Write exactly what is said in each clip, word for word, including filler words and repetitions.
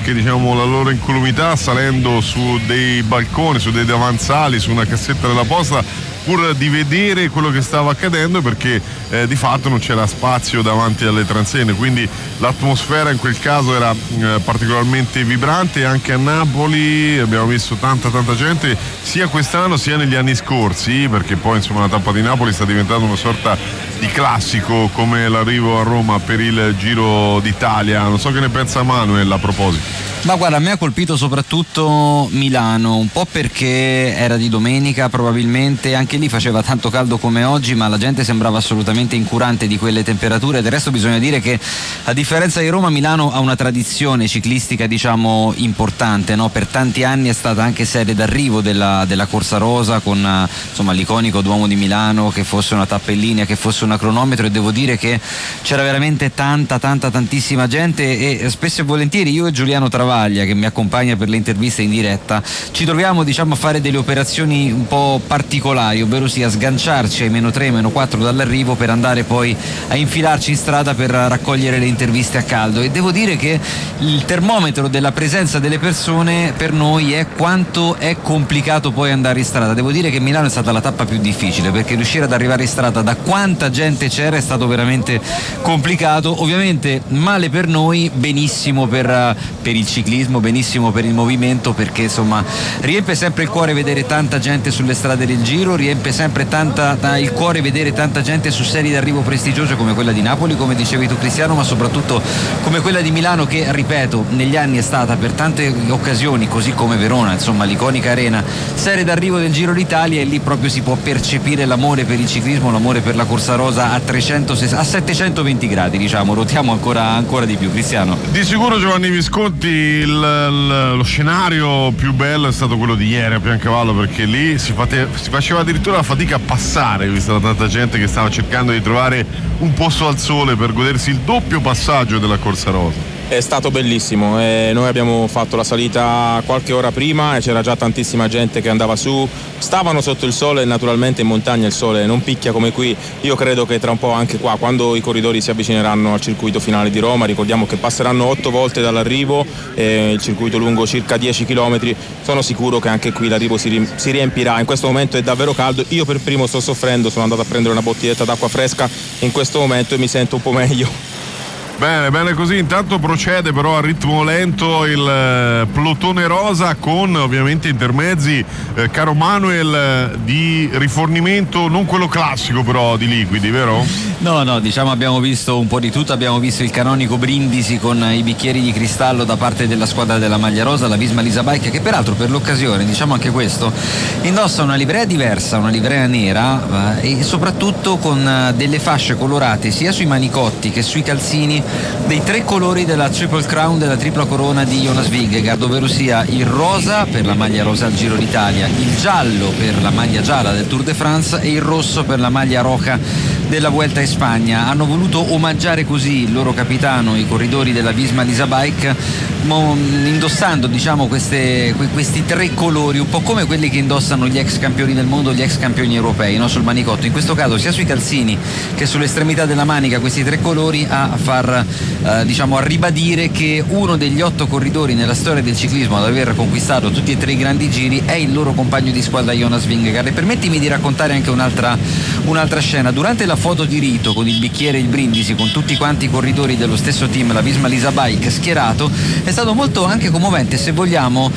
anche, diciamo, la loro incolumità salendo su dei balconi, su dei davanzali, su una cassetta della posta, pur di vedere quello che stava accadendo, perché eh, di fatto non c'era spazio davanti alle transenne, quindi l'atmosfera in quel caso era eh, particolarmente vibrante. Anche a Napoli abbiamo visto tanta tanta gente, sia quest'anno sia negli anni scorsi, perché poi insomma la tappa di Napoli sta diventando una sorta di classico, come l'arrivo a Roma per il Giro d'Italia. Non so che ne pensa Manuel a proposito. Ma guarda, a me ha colpito soprattutto Milano, un po' perché era di domenica, probabilmente anche lì faceva tanto caldo come oggi, ma la gente sembrava assolutamente incurante di quelle temperature. Del resto bisogna dire che, a differenza di Roma, Milano ha una tradizione ciclistica, diciamo, importante, no? Per tanti anni è stata anche sede d'arrivo della, della Corsa Rosa, con insomma l'iconico Duomo di Milano, che fosse una tappa in linea, che fosse una cronometro, e devo dire che c'era veramente tanta tanta tantissima gente, e spesso e volentieri io e Giuliano Travaglia, che mi accompagna per le interviste in diretta, ci troviamo, diciamo, a fare delle operazioni un po' particolari, ovvero sia sganciarci ai meno tre, meno quattro dall'arrivo per andare poi a infilarci in strada per raccogliere le interviste a caldo. E devo dire che il termometro della presenza delle persone per noi è quanto è complicato poi andare in strada. Devo dire che Milano è stata la tappa più difficile, perché riuscire ad arrivare in strada da quanta gente c'era è stato veramente complicato. Ovviamente male per noi, benissimo per, per il ciclismo, benissimo per il movimento, perché insomma riempie sempre il cuore vedere tanta gente sulle strade del Giro, riempie sempre tanta, ta, il cuore vedere tanta gente su serie d'arrivo prestigiose come quella di Napoli, come dicevi tu Cristiano, ma soprattutto come quella di Milano, che, ripeto, negli anni è stata per tante occasioni, così come Verona, insomma l'iconica arena, serie d'arrivo del Giro d'Italia, e lì proprio si può percepire l'amore per il ciclismo, l'amore per la Corsa Rosa a trecentosessanta, a settecentoventi gradi, diciamo, rotiamo ancora, ancora di più. Cristiano? Di sicuro, Giovanni Visconti, il, il, lo scenario più bello è stato quello di ieri a Piancavallo, perché lì si, fate, si faceva addirittura la fatica a passare, vista la tanta gente che stava cercando di trovare un posto al sole per godersi il doppio passaggio della Corsa Rosa. È stato bellissimo, eh, noi abbiamo fatto la salita qualche ora prima e c'era già tantissima gente che andava su, stavano sotto il sole, e naturalmente in montagna il sole non picchia come qui. Io credo che tra un po' anche qua, quando i corridori si avvicineranno al circuito finale di Roma, ricordiamo che passeranno otto volte dall'arrivo, eh, il circuito lungo circa dieci chilometri, sono sicuro che anche qui l'arrivo si, si riempirà. In questo momento è davvero caldo, io per primo sto soffrendo, sono andato a prendere una bottiglietta d'acqua fresca in questo momento e mi sento un po' meglio. Bene, bene così. Intanto procede però a ritmo lento il eh, plotone rosa, con ovviamente intermezzi, eh, caro Manuel, eh, di rifornimento, non quello classico però di liquidi, vero? No, no, diciamo abbiamo visto un po' di tutto. Abbiamo visto il canonico brindisi con i bicchieri di cristallo da parte della squadra della maglia rosa, la Visma Lease Bike, che peraltro per l'occasione, diciamo anche questo, indossa una livrea diversa, una livrea nera, eh, e soprattutto con eh, delle fasce colorate sia sui manicotti che sui calzini, dei tre colori della Triple Crown, della tripla corona di Jonas Vingegaard, ovvero sia il rosa per la maglia rosa al Giro d'Italia, il giallo per la maglia gialla del Tour de France e il rosso per la maglia roja della Vuelta in Spagna. Hanno voluto omaggiare così il loro capitano, i corridori della Visma Lease Bike, indossando, diciamo, queste, questi tre colori, un po' come quelli che indossano gli ex campioni del mondo, gli ex campioni europei, no? Sul manicotto, in questo caso sia sui calzini che sull'estremità della manica, questi tre colori a far eh, diciamo a ribadire che uno degli otto corridori nella storia del ciclismo ad aver conquistato tutti e tre i grandi giri è il loro compagno di squadra Jonas Vingegaard. E permettimi di raccontare anche un'altra, un'altra scena. Durante la foto di rito con il bicchiere e il brindisi, con tutti quanti i corridori dello stesso team, la Visma Lease Bike, schierato, è stato molto anche commovente, se vogliamo,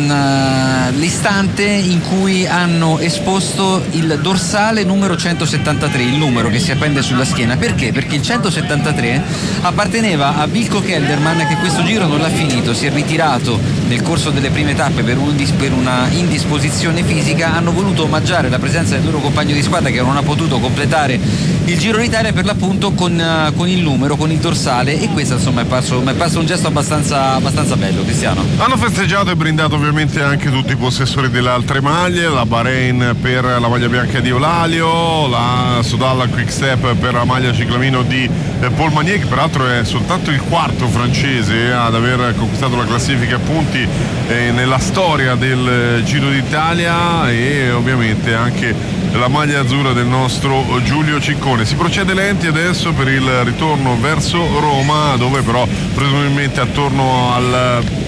mh, l'istante in cui hanno esposto il dorsale numero centosettantatré, il numero che si appende sulla schiena. Perché? Perché il centosettantatré apparteneva a Wilco Kelderman, che questo giro non l'ha finito, si è ritirato nel corso delle prime tappe per, un, per una indisposizione fisica. Hanno voluto omaggiare la presenza del loro compagno di squadra, che non ha potuto completare il Giro d'Italia, per l'appunto con, uh, con il numero, con il dorsale, e questo insomma è parso, è parso un gesto abbastanza, abbastanza bello. Cristiano? Hanno festeggiato e brindato ovviamente anche tutti i possessori delle altre maglie, la Bahrain per la maglia bianca di Eulalio, la Sodalla Quickstep per la maglia ciclamino di eh, Paul Magnier, che peraltro è soltanto il quarto francese ad aver conquistato la classifica punti eh, nella storia del eh, Giro d'Italia, e ovviamente anche la maglia azzurra del nostro Giulio Ciccone. Si procede lenti adesso per il ritorno verso Roma, dove però presumibilmente attorno al